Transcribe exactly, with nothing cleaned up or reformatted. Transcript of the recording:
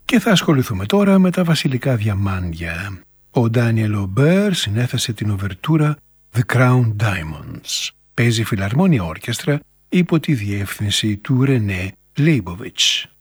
Και θα ασχοληθούμε τώρα με τα βασιλικά διαμάντια. Ο Ντάνιελ Ομπέρ συνέθεσε την οβερτούρα The Crown Diamonds. Παίζει φιλαρμόνια όρκεστρα υπό τη διεύθυνση του Ρενέ Λέιμποβιτς.